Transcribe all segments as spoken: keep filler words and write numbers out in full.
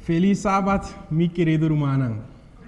Feliz sábado, mi querido Rumanang.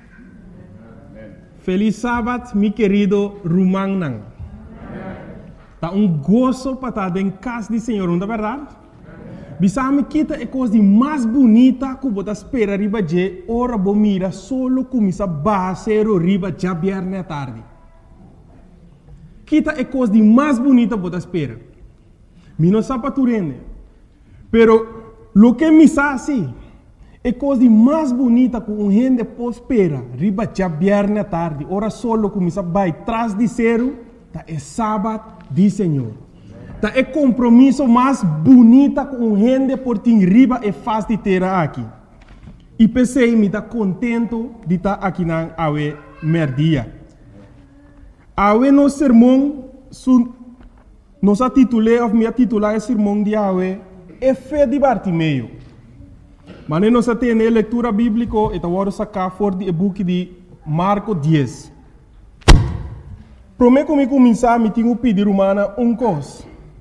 Feliz sábado, mi querido Rumanang. Tá um gozo para estar em casa do Senhor, não é verdade? Bisame kita é coisa mais bonita que você espera riba de hora bo mira solo começa a baixar riba já viernes à tarde. Kita é coisa mais bonita que você espera. Mi não sabe tu rende. Pero lo que me sabe é coisa mais bonita que um gente pode esperar riba já viernes à tarde. Hora solo começa a baixar atrás de zero, tá é sábado do Senhor. Tá é compromisso mais bonita com um gente por ter riba e faz de ter aqui. E pensei me tá contento de estar aqui na awe merdia. Awe no sermão su nos a titulei of me titular o sermão de awe é fé de Bartimeu. Mas nós temos a leitura bíblica e tá vou sacar for de book de Marco dez. Prometo me começar me tenho pedir humana um coisa.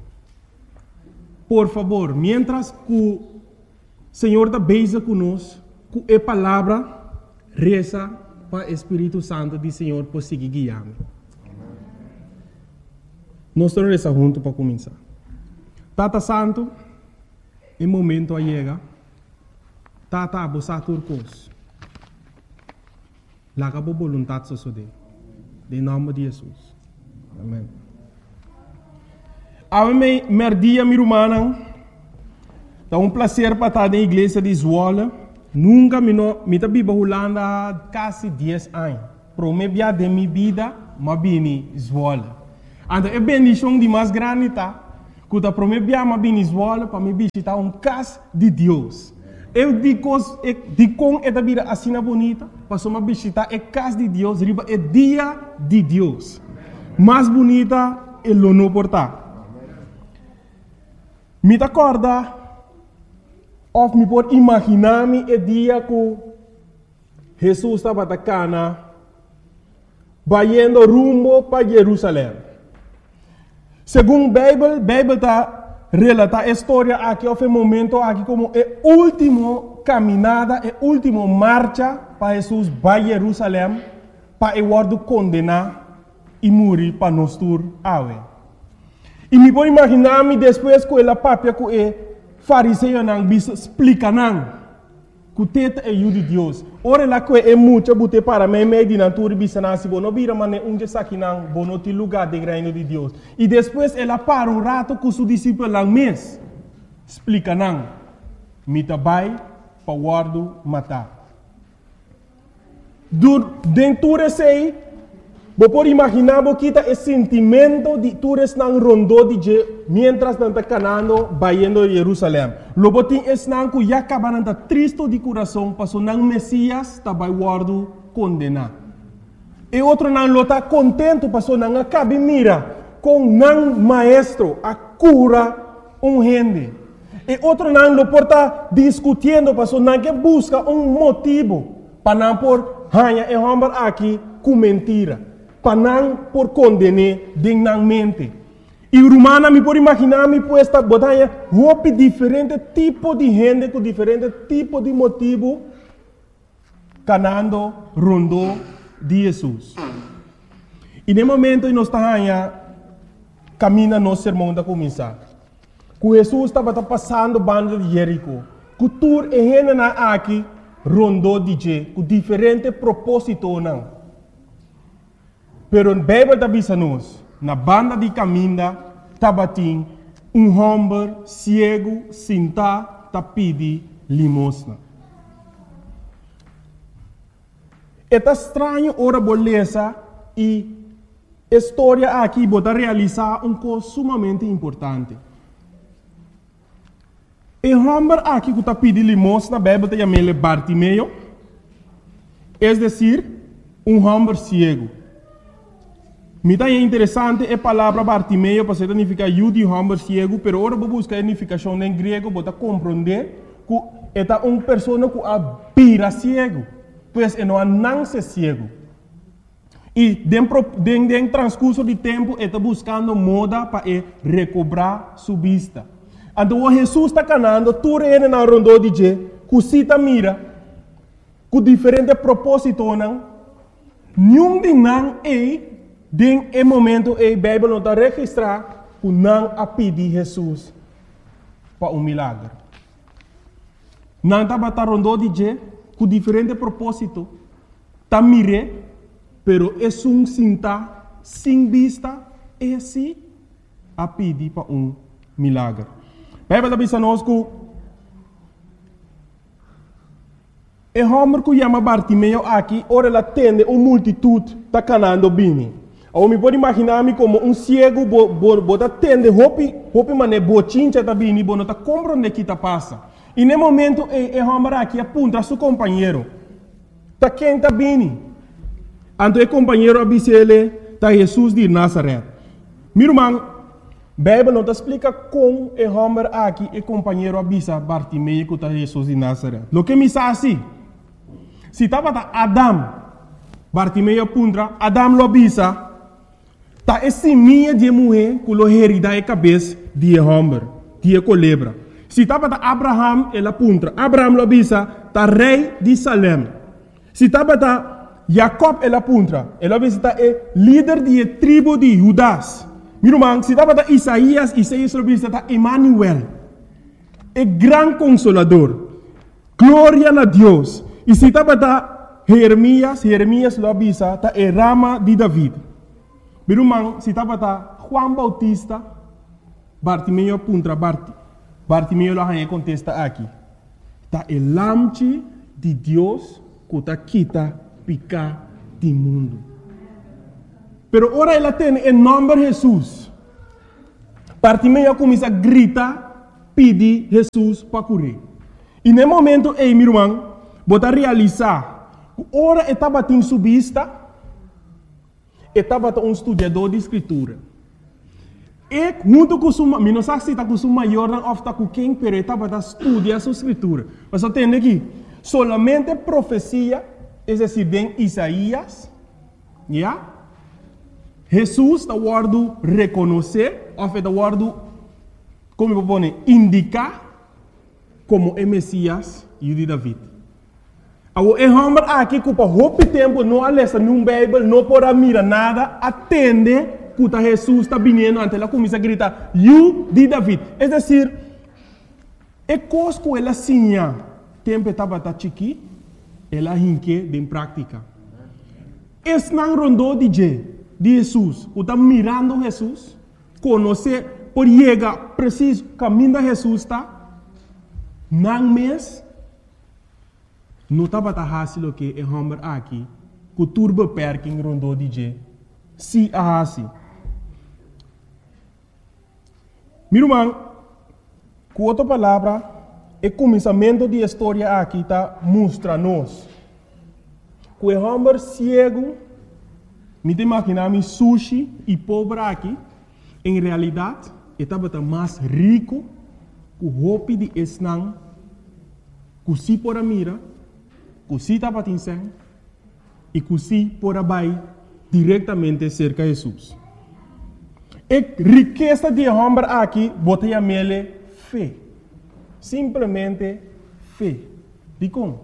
Por favor, mientras que o Senhor está beija conosco, com a palavra, reza para o Espírito Santo do Senhor por seguir guiando. Nós estamos rezando juntos para começar. Tata Santo, em momento a chega, Tata a bossa turcos. Laga a vontade só de. Em nome de Jesus. Amém. A mim, merdia, minha irmã, é um prazer para estar na igreja de Zwolle. Nunca me me tá biba Holanda quase dez anos. Pro me bia de minha vida, ma bini Zwolle. Então é bendição de mais grande tá. Quando pro me bia ma bini Zwolle para me visitar um casa de Deus. Eu digo, digo é da vida assim bonita, para só me visitar é casa de Deus, riba é dia de Deus. Mais bonita é o não portar. Me acorda, ou me pode imaginar-me o dia que Jesus estava na Cana, indo rumo para Jerusalém. Segundo a Bíblia, a Bíblia está relata a história aqui, houve um momento aqui como a última caminhada, a última marcha para Jesus para Jerusalém, para o word condenar e morrer para nós tur awe. E me pode imaginar-me depois que ela papia que o fariseu não bisa explica não que o teta é o de Deus. Ora lá que é muito bute para mim meio de natura bisa nasi bono bira mane onde saki não bono ti lugar de reino de Deus. E depois ela para um rato com seu discípulo lá mês explica não me tabai para guardo matar. Dentro desse Você pode imaginar que está esse sentimento de todos não rondou de mientras não está canando indo a Jerusalém. Logo tem esse não que já acaba não está triste de coração, passou não Messias está vai guardo condenar. E outro não está contente, passou não acaba mira com não maestro a cura um gente. E outro não lo porta discutindo, passou não que busca um motivo para não por hanha e homem aqui com mentira. Para não por condenar dignamente. E o romano me pode imaginar me pode estar botando roupa diferente tipo de gente com diferente tipo de motivo canando rondo de Jesus. E no momento que nós estamos caminhando no sermão da começar. Que Jesus estava passando banda de Jerico. Que tur e gente na aqui rondo de je com diferente propósito não. Pero a Bíblia está dizendo na banda de caminho, tabatim, um homem cego, sentado, tá pedi limosna. É estranho ora beleza e a história aqui bota realizar um coisa sumamente importante. O homem aqui que tá pedi limosna, a Bíblia está chamando Bartimeu, é decir, um homem cego. Me é interessante a palavra Bartimeu para significar eu de homem cego, pero agora vou buscar a significação em grego para compreender que é uma pessoa que abira cego, pois é não nasce cego. E dentro do transcurso de tempo está buscando moda para recobrar sua vista. Então Jesus está canando, tu reina na rondo de je, que cita mira, com diferente propósito, não? Nenhum de não é, den é momento é, a Bíblia não está registrar, que não a pedir Jesus para um milagre. Não está batendo de je, com diferente propósito, está mire, pero é um cinta, sem vista, é assim, a pedir para um milagre. A Bíblia está dizendo que e homem que chama Bartimeu aqui, ora ela tende uma multitude está canando bem. Ou me pode imaginar-me como um cego, bota tende, hopi, hopi mané, bochincha está bem, bota está compreendendo o que está passa. E no momento, e homem aqui aponta a seu companheiro. Está quem está bem. Então o companheiro avisa ele, está Jesus de Nazaré. Meu irmão, a Bíblia não explica como o homem aqui, o companheiro avisa Bartimeu que está Jesus de Nazaré. O que me sabe assim? Se estava Adam, Bartimeu apunta, Adam lo avisa, está esse minha de mulher que lo herida a cabeça de homem, de culebra. Se estava Abraham, ele apunta, Abraham lo avisa, está rei de Salem. Se estava Jacob, ele apunta, ele avisa, está líder de tribo de Judas. Meu irmão, se estava Isaías, Isaías lo avisa, está Emmanuel, é grande consolador, glória a Deus. E se estava Jeremias, Jeremias lo avisa, está a rama de David. Meu irmão, se estava Juan Bautista, Bartimeu apunta, Bart, Bartimeu lo arranha contesta aqui. Está o lamche de Deus que está quita picar do mundo. Pero ora ela tem o nome de Jesus. Bartimeu começa a gritar, pedir Jesus para curar. E no momento, ei, meu irmão, bota realizar, ora estava em subista, estava um estudador de escritura. E junto com o meu, não sei se está com o maior ou está com quem, pero estava a estudar a escritura. Mas eu tenho aqui, solamente profecia, é decir, bem Isaías, já? Jesus está guardando reconhecer, ou está guardando, como eu vou dizer, indicar como é Messias e o de David. O homem aqui que por muito tempo não alessa num Bíblia, não pode mirar nada, atende que Jesus está vindo, ante ela começa a gritar, "You de David". É decir, é coisa que ela sinha, tempo estava chiqui, ela hinque em prática. Esse não rondou de Jesus, o está mirando Jesus, conhecer, por chegar preciso caminho de Jesus está, não mês. Não estava fácil que o homem aqui, que o turbo perking rondou de G. Se a assim. Meu irmão, com outra palavra, o começamento da história aqui está mostra-nos que o homem cego, me imaginar sushi e pobre aqui, em realidade, estava mais rico que o roupa de esnang, que se por a mira, que se estava atingindo e que se por abaixo diretamente cerca de Jesus. A riqueza de homem aqui, bota a mele fé. Simplesmente fé. De como?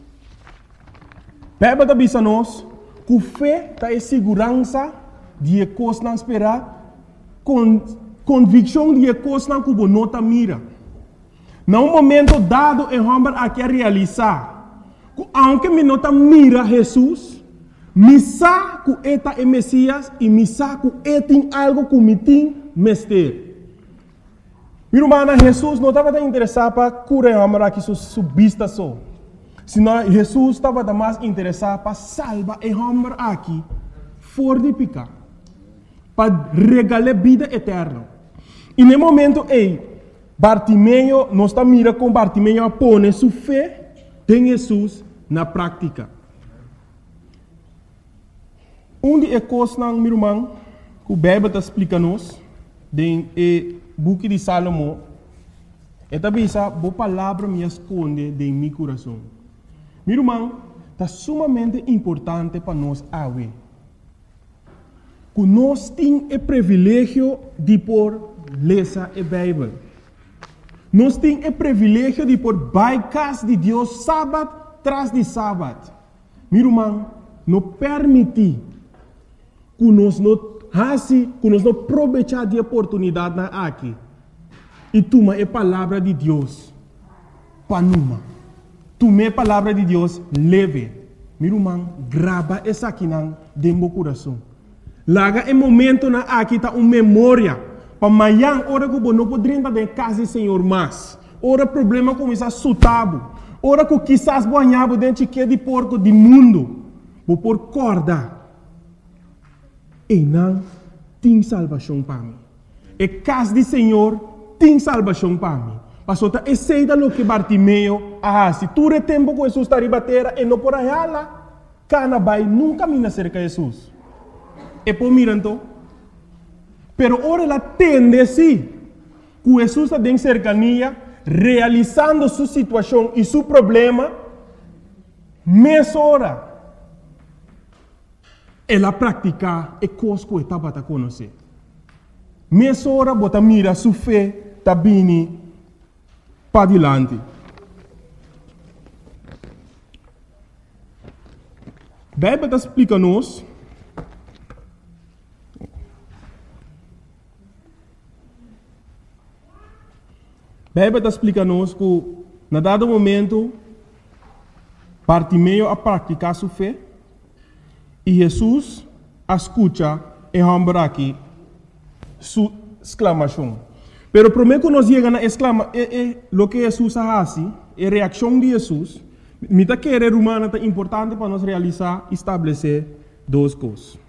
Bíblia está dizendo que fé está em segurança de coisas não esperar, com convicção de coisas não que não está mira. Num momento dado, o homem aqui a realizar. Aunque me nota mira Jesus, me sabe que eta é Messias e me sabe que é tem algo que me tem mestre. Meu irmão, Jesus não estava interessado para curar o homem aqui subista só. Senão Jesus estava mais interessado para salvar o homem aqui fora de pecar, para regalar vida eterna. E no momento ei, Bartimeu não está mira com Bartimeu a pôr sua fé em Jesus na prática. Um de coisas, meu irmão, que o Bíblia está explicando-nos, no book de Salomão, é também essa boa palavra me esconde em meu coração. Meu irmão, está sumamente importante para nós ver que nós temos o privilégio de por ler a Bíblia. Nós temos o privilégio de por baixar de Deus sábado, tras de sábado. Meu irmão, não permite que nós não façamos, que nós não aproveitar de oportunidade na aqui. E toma a palavra de Deus para numa. Toma a palavra de Deus leve. Meu irmão, grava essa aqui dentro do coração. Laga em momento na aqui tá uma memória. Para amanhã, hora que não poderia estar em casa do Senhor mais. Ora problema começa a sutabo. Ora que quizás banhava dentro de porco do mundo. Vou por corda. E não tem salvação para mim. E casa do Senhor tem salvação para mim. Pastor, tá esse lo que Bartimeu ah, se tu é tempo que Jesus está ribatera e não por aí lá, cana vai nunca mina cerca de Jesus. E por miranto, pero ora ela tende sim, que Jesus está em cercania, realizando sua situação e seu problema, mesma hora, ela pratica e coisa que estava a conhecer. Mesma hora, bota mira sua fé, está vindo para adiante. A Bíblia explica-nos a Bíblia explica-nos que, na dado momento, Bartimeu a praticar sua fé e Jesus escuta e rambra aqui sua exclamação. Pero primeiro que nós chegamos a exclamar, é, é, o que Jesus faz, é a reação de Jesus. Me está querer humana é importante para nós realizar, estabelecer duas coisas.